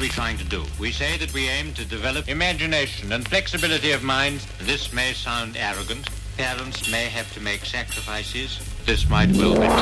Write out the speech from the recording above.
we trying to do? We say that we aim to develop imagination and flexibility of mind. This may sound arrogant. Parents may have to make sacrifices. This might well be true.